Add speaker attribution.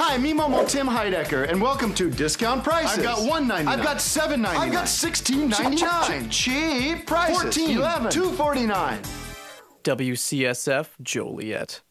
Speaker 1: Hi, me Momo Tim Heidecker, and welcome to Discount Prices.
Speaker 2: I've got $1.99.
Speaker 1: I've got $7.99. I've got $16.99.
Speaker 2: Cheap prices.
Speaker 1: $14. $2.49.
Speaker 3: WCSF Joliet.